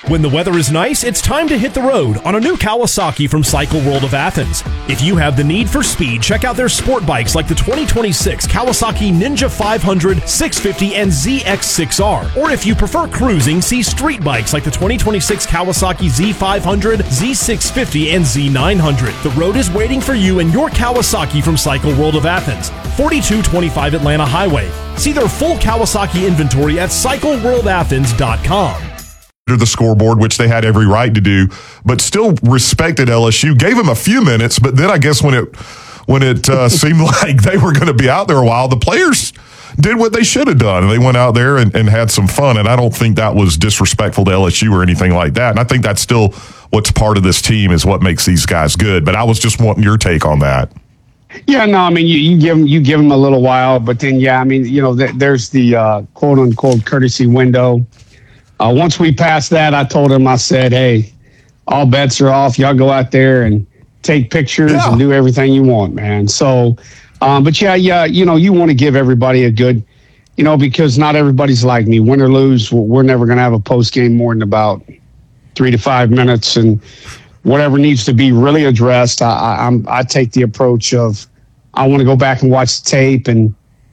When the weather is nice, it's time to hit the road on a new Kawasaki from Cycle World of Athens. If you have the need for speed, check out their sport bikes like the 2026 Kawasaki Ninja 500, 650, and ZX6R. Or if you prefer cruising, see street bikes like the 2026 Kawasaki Z500, Z650, and Z900. The road is waiting for you and your Kawasaki from Cycle World of Athens, 4225 Atlanta Highway. See their full Kawasaki inventory at cycleworldathens.com. The scoreboard, which they had every right to do, but still respected LSU. Gave them a few minutes, but then I guess when it seemed like they were going to be out there a while, the players did what they should have done. They went out there and had some fun, and I don't think that was disrespectful to LSU or anything like that. And I think that's still what's part of this team is what makes these guys good. But I was just wanting your take on that. Yeah, no, I mean, you give them a little while, but then, yeah, I mean, you know, there's the quote-unquote courtesy window. Once we passed that, I told him, I said, hey, all bets are off. Y'all go out there and take pictures and do everything you want, man. So, but yeah, you know, you want to give everybody a good, you know, because not everybody's like me. Win or lose, we're never going to have a post game more than about 3 to 5 minutes, and whatever needs to be really addressed, I take the approach of I want to go back and watch the tape and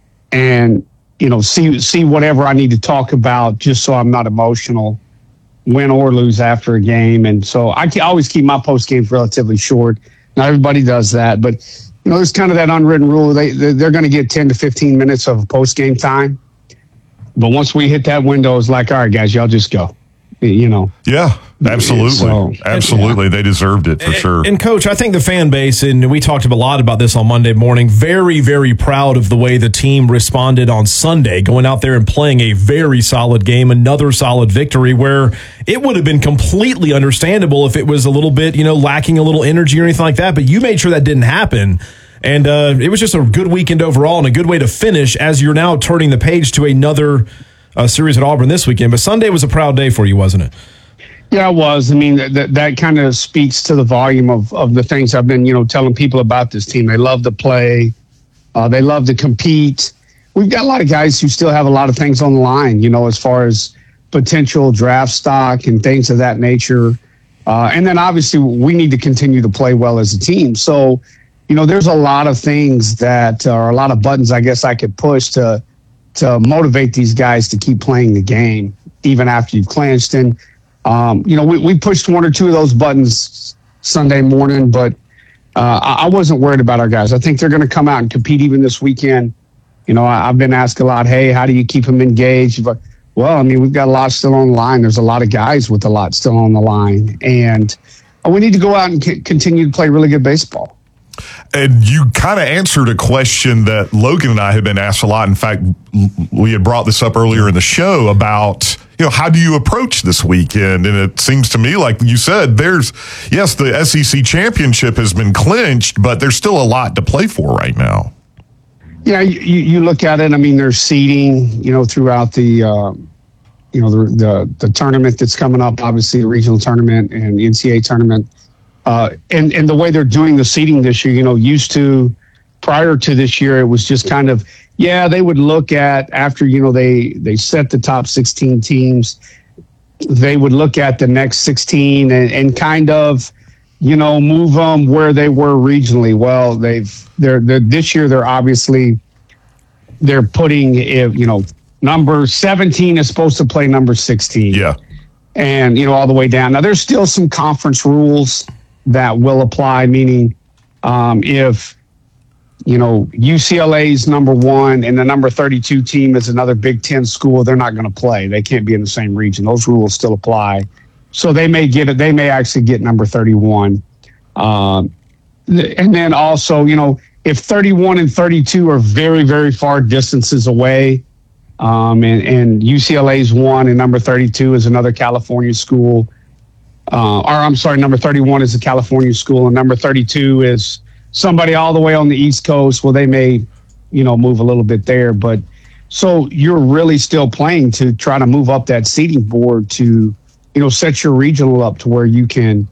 you know, see whatever I need to talk about just so I'm not emotional, win or lose after a game. And so I always keep my post games relatively short. Not everybody does that, but you know, there's kind of that unwritten rule. They're going to get 10 to 15 minutes of post game time. But once we hit that window, it's like, all right, guys, y'all just go. You know. Yeah, absolutely. Absolutely. They deserved it for sure. And Coach, I think the fan base, and we talked a lot about this on Monday morning, very, very proud of the way the team responded on Sunday, going out there and playing a very solid game, another solid victory where it would have been completely understandable if it was a little bit, you know, lacking a little energy or anything like that. But you made sure that didn't happen. And it was just a good weekend overall and a good way to finish as you're now turning the page to another series at Auburn this weekend. But Sunday was a proud day for you, wasn't it? Yeah, it was. I mean, that kind of speaks to the volume of the things I've been, you know, telling people about this team. They love to play. They love to compete. We've got a lot of guys who still have a lot of things on the line, you know, as far as potential draft stock and things of that nature. And then obviously we need to continue to play well as a team. So, you know, there's a lot of things that are a lot of buttons I guess I could push to motivate these guys to keep playing the game, even after you've clinched. And, you know, we pushed one or two of those buttons Sunday morning, but I wasn't worried about our guys. I think they're going to come out and compete even this weekend. You know, I've been asked a lot, hey, how do you keep them engaged? But, well, I mean, we've got a lot still on the line. There's a lot of guys with a lot still on the line. And we need to go out and continue to play really good baseball. And you kind of answered a question that Logan and I had been asked a lot. In fact, we had brought this up earlier in the show about, you know, how do you approach this weekend? And it seems to me, like you said, yes, the SEC championship has been clinched, but there's still a lot to play for right now. Yeah, you look at it. I mean, there's seeding, you know, throughout the, you know, the tournament that's coming up, obviously the regional tournament and the NCAA tournament. And the way they're doing the seeding this year, you know, prior to this year, it was just kind of, they would look at after, you know, they set the top 16 teams, they would look at the next 16 and kind of, you know, move them where they were regionally. Well, they're this year, they're putting, you know, number 17 is supposed to play number 16. Yeah. And, you know, all the way down. Now, there's still some conference rules that will apply, meaning if, you know, UCLA's number 1 and the number 32 team is another Big Ten school, they're not going to play. They can't be in the same region. Those rules still apply. So they may actually get number 31. And then also, you know, if 31 and 32 are very, very far distances away, and UCLA's 1 and number 32 is another California school, number 31 is a California school and number 32 is somebody all the way on the East Coast. Well, they may, you know, move a little bit there, but so you're really still playing to try to move up that seeding board to, you know, set your regional up to where you can,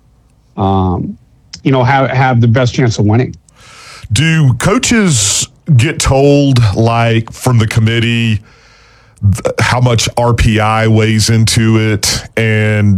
you know, have the best chance of winning. Do coaches get told, like, from the committee how much RPI weighs into it? And